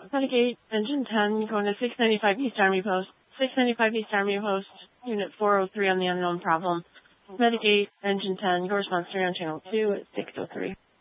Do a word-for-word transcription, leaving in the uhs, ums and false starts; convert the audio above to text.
Medicate, Engine ten, going to six ninety-five East Army Post. six ninety-five East Army Post, Unit four oh three on the unknown problem. Medicate, Engine ten, your response three on Channel two at six oh three.